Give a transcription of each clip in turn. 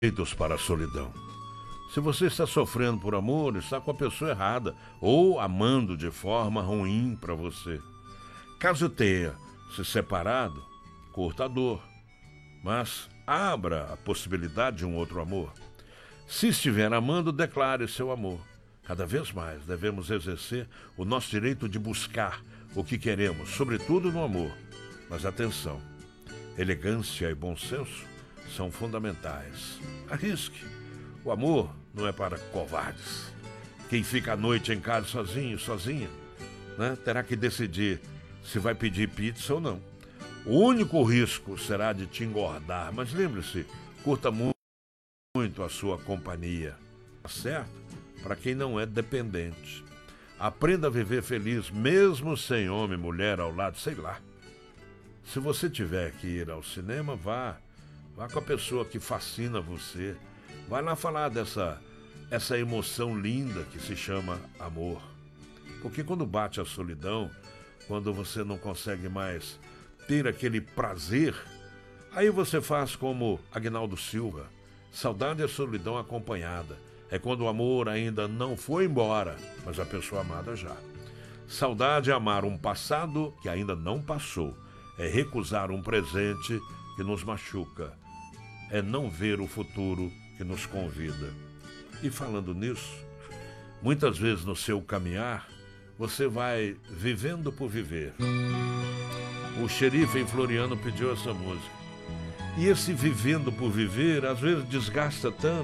Feitos para a solidão. Se você está sofrendo por amor, está com a pessoa errada ou amando de forma ruim para você. Caso tenha se separado, curta a dor, mas abra a possibilidade de um outro amor. Se estiver amando, declare seu amor. Cada vez mais devemos exercer o nosso direito de buscar o que queremos, sobretudo no amor. Mas atenção, elegância e bom senso são fundamentais. Arrisque. O amor não é para covardes. Quem fica à noite em casa sozinho, sozinha, terá que decidir se vai pedir pizza ou não. O único risco será de te engordar, mas lembre-se, curta muito a sua companhia. Tá certo? Para quem não é dependente. Aprenda a viver feliz, mesmo sem homem e mulher ao lado, sei lá. Se você tiver que ir ao cinema, vá com a pessoa que fascina você. Vai lá falar essa emoção linda que se chama amor. Porque quando bate a solidão, quando você não consegue mais ter aquele prazer, aí você faz como Agnaldo Silva. Saudade é solidão acompanhada. É quando o amor ainda não foi embora, mas a pessoa amada já. Saudade é amar um passado que ainda não passou. É recusar um presente que nos machuca. É não ver o futuro que nos convida. E falando nisso, muitas vezes no seu caminhar, você vai vivendo por viver. O xerife em Floriano pediu essa música. E esse vivendo por viver, às vezes desgasta tanto,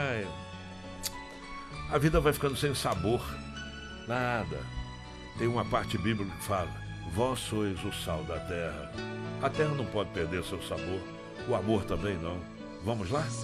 a vida vai ficando sem sabor. Nada. Tem uma parte bíblica que fala: vós sois o sal da terra. A terra não pode perder seu sabor. O amor também não. Vamos lá?